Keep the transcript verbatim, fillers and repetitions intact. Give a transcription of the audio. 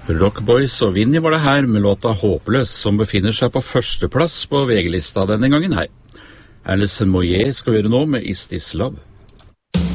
Rockboys og Vinnie var det her med låta Håpløs, som befinner seg på førsteplass på V G-lista denne gangen her. Alison Moyet skal gjøre nå med Is This Love.